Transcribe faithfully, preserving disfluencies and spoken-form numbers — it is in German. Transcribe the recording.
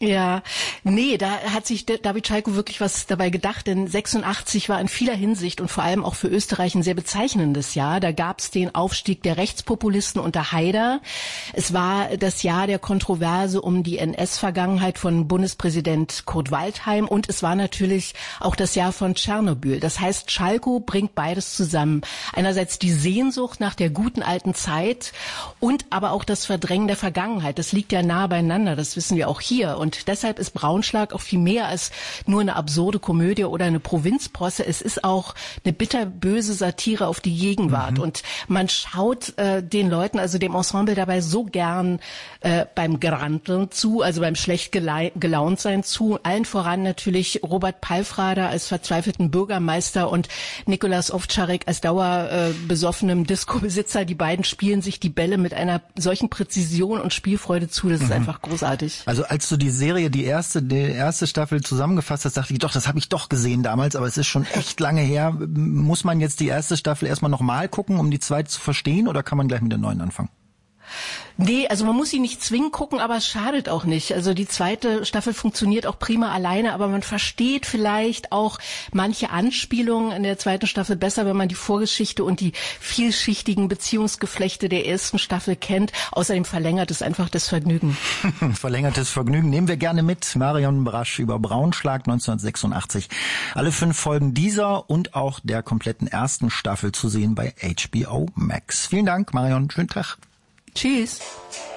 Ja, nee, da hat sich David Schalko wirklich was dabei gedacht, denn sechsundachtzig war in vieler Hinsicht und vor allem auch für Österreich ein sehr bezeichnendes Jahr. Da gab es den Aufstieg der Rechtspopulisten unter Haider. Es war das Jahr der Kontroverse um die N S-Vergangenheit von Bundespräsident Kurt Waldheim und es war natürlich auch das Jahr von Tschernobyl. Das heißt, Schalko bringt beides zusammen. Einerseits die Sehnsucht nach der guten alten Zeit und aber auch das Verdrängen der Vergangenheit. Das liegt ja nah beieinander, das wissen wir auch hier. Und Und deshalb ist Braunschlag auch viel mehr als nur eine absurde Komödie oder eine Provinzposse. Es ist auch eine bitterböse Satire auf die Gegenwart. Mhm. Und man schaut äh, den Leuten, also dem Ensemble dabei so gern äh, beim Granteln zu, also beim schlecht gelaunt sein zu. Allen voran natürlich Robert Palfrader als verzweifelten Bürgermeister und Nikolaus Ovtcharek als dauerbesoffenem äh, Disco-Besitzer. Die beiden spielen sich die Bälle mit einer solchen Präzision und Spielfreude zu. Das ist mhm. einfach großartig. Also als du die Serie, die erste, die erste Staffel zusammengefasst hast, dachte ich, doch, das habe ich doch gesehen damals, aber es ist schon echt lange her. Muss man jetzt die erste Staffel erstmal nochmal gucken, um die zweite zu verstehen, oder kann man gleich mit der neuen anfangen? Nee, also man muss sie nicht zwingend gucken, aber es schadet auch nicht. Also die zweite Staffel funktioniert auch prima alleine, aber man versteht vielleicht auch manche Anspielungen in der zweiten Staffel besser, wenn man die Vorgeschichte und die vielschichtigen Beziehungsgeflechte der ersten Staffel kennt. Außerdem verlängert es einfach das Vergnügen. Verlängertes Vergnügen nehmen wir gerne mit. Marion Brasch über Braunschlag neunzehnhundertsechsundachtzig. Alle fünf Folgen dieser und auch der kompletten ersten Staffel zu sehen bei H B O Max. Vielen Dank, Marion. Schönen Tag. Tschüss.